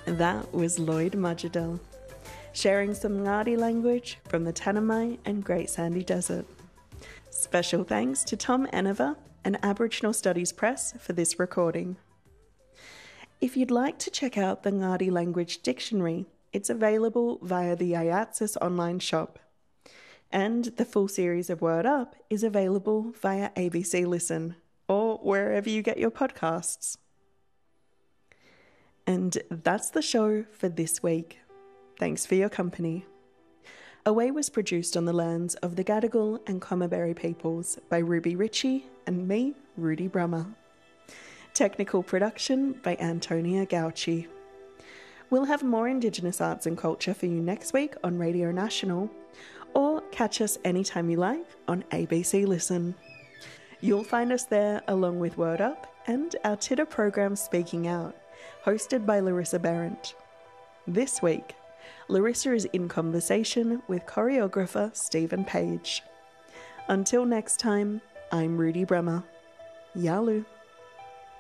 That was Lloyd Majidel, sharing some Ngadi language from the Tanami and Great Sandy Desert. Special thanks to Tom Enever and Aboriginal Studies Press for this recording. If you'd like to check out the Ngadi Language Dictionary, it's available via the IATSIS online shop. And the full series of Word Up is available via ABC Listen or wherever you get your podcasts. And that's the show for this week. Thanks for your company. Away was produced on the lands of the Gadigal and Comaberry peoples by Ruby Ritchie and me, Rudy Brummer. Technical production by Antonia Gauci. We'll have more Indigenous arts and culture for you next week on Radio National, or catch us anytime you like on ABC Listen. You'll find us there along with Word Up and our Titter program Speaking Out, hosted by Larissa Berendt. This week, Larissa is in conversation with choreographer Stephen Page. Until next time, I'm Rudy Brummer. Yalu.